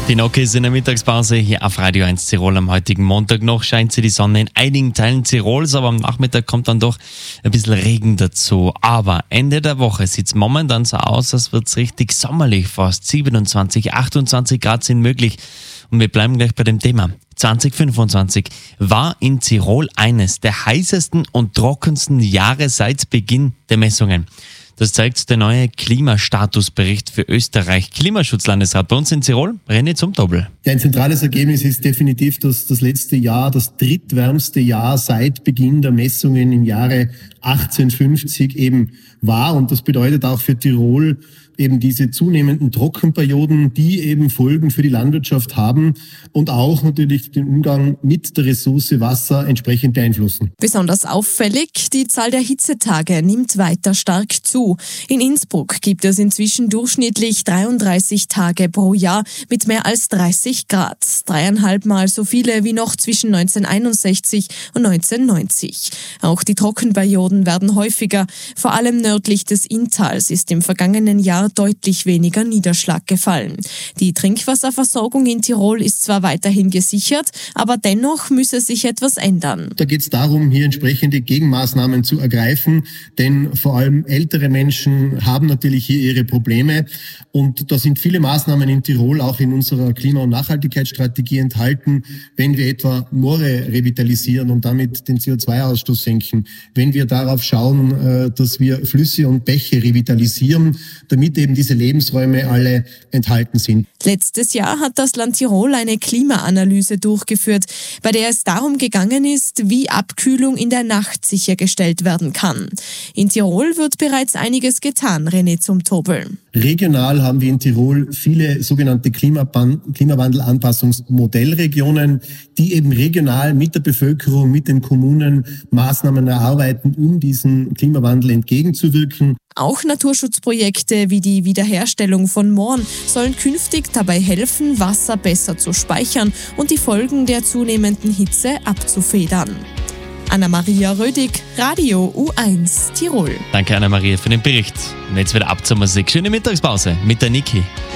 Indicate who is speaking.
Speaker 1: Die Nokis in der Mittagspause hier auf Radio 1 Tirol am heutigen Montag. Noch scheint sie die Sonne in einigen Teilen Tirols, aber am Nachmittag kommt dann doch ein bisschen Regen dazu. Aber Ende der Woche sieht es momentan so aus, als wird es richtig sommerlich fast. 27, 28 Grad sind möglich. Und wir bleiben gleich bei dem Thema. 2025 war in Tirol eines der heißesten und trockensten Jahre seit Beginn der Messungen. Das zeigt der neue Klimastatusbericht für Österreich. Klimaschutzlandesrat bei uns in Tirol, René Zumtobel.
Speaker 2: Ja, ein zentrales Ergebnis ist definitiv, dass das letzte Jahr das drittwärmste Jahr seit Beginn der Messungen im Jahre 1850 eben war. Und das bedeutet auch für Tirol eben diese zunehmenden Trockenperioden, die eben Folgen für die Landwirtschaft haben und auch natürlich den Umgang mit der Ressource Wasser entsprechend beeinflussen.
Speaker 3: Besonders auffällig, die Zahl der Hitzetage nimmt weiter stark zu. In Innsbruck gibt es inzwischen durchschnittlich 33 Tage pro Jahr mit mehr als 30 Grad. 3,5 Mal so viele wie noch zwischen 1961 und 1990. Auch die Trockenperioden werden häufiger. Vor allem nördlich des Inntals ist im vergangenen Jahr deutlich weniger Niederschlag gefallen. Die Trinkwasserversorgung in Tirol ist zwar weiterhin gesichert, aber dennoch müsse sich etwas ändern.
Speaker 2: Da geht es darum, hier entsprechende Gegenmaßnahmen zu ergreifen, denn vor allem ältere Menschen haben natürlich hier ihre Probleme und da sind viele Maßnahmen in Tirol auch in unserer Klima- und Nachhaltigkeitsstrategie enthalten, wenn wir etwa Moore revitalisieren und damit den CO2-Ausstoß senken, wenn wir darauf schauen, dass wir Flüsse und Bäche revitalisieren, damit eben diese Lebensräume alle enthalten sind.
Speaker 3: Letztes Jahr hat das Land Tirol eine Klimaanalyse durchgeführt, bei der es darum gegangen ist, wie Abkühlung in der Nacht sichergestellt werden kann. In Tirol wird bereits einiges getan, René Zumtobel.
Speaker 2: Regional haben wir in Tirol viele sogenannte Klimawandelanpassungsmodellregionen, die eben regional mit der Bevölkerung, mit den Kommunen Maßnahmen erarbeiten, um diesem Klimawandel entgegenzuwirken.
Speaker 3: Auch Naturschutzprojekte wie die Wiederherstellung von Mooren sollen künftig dabei helfen, Wasser besser zu speichern und die Folgen der zunehmenden Hitze abzufedern. Anna-Maria Rödig, Radio U1 Tirol.
Speaker 1: Danke Anna-Maria für den Bericht. Und jetzt wieder ab zur Musik. Schöne Mittagspause mit der Niki.